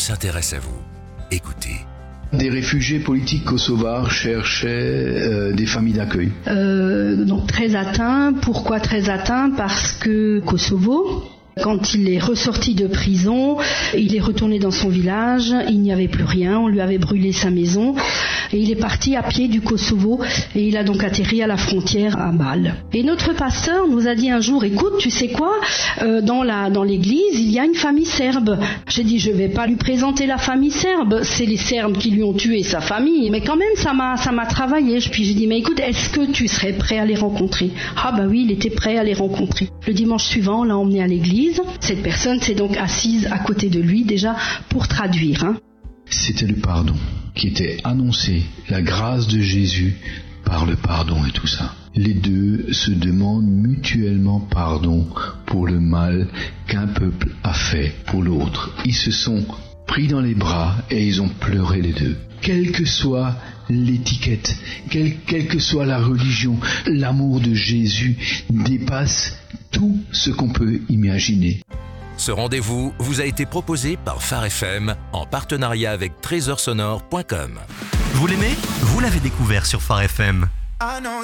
s'intéresse à vous. Écoutez. Des réfugiés politiques kosovars cherchaient des familles d'accueil. Donc très atteint. Pourquoi très atteint ? Parce que Kosovo, quand il est ressorti de prison, il est retourné dans son village, il n'y avait plus rien, on lui avait brûlé sa maison et il est parti à pied du Kosovo et il a donc atterri à la frontière à Bâle. Et notre pasteur nous a dit un jour, écoute, tu sais quoi, dans l'église, il y a une famille serbe. J'ai dit, je vais pas lui présenter la famille serbe, c'est les Serbes qui lui ont tué sa famille, mais quand même ça m'a travaillé. Puis j'ai dit, mais écoute, est-ce que tu serais prêt à les rencontrer ? Ah bah oui, il était prêt à les rencontrer. Le dimanche suivant, on l'a emmené à l'église. Cette personne s'est donc assise à côté de lui déjà pour traduire. C'était le pardon qui était annoncé, la grâce de Jésus par le pardon et tout ça. Les deux se demandent mutuellement pardon pour le mal qu'un peuple a fait pour l'autre. Ils se sont pris dans les bras et ils ont pleuré les deux. Quelle que soit l'étiquette, quelle que soit la religion, l'amour de Jésus dépasse tout ce qu'on peut imaginer. Ce rendez-vous vous a été proposé par Phare FM en partenariat avec trésorsonore.com. Vous l'aimez ? Vous l'avez découvert sur Phare FM.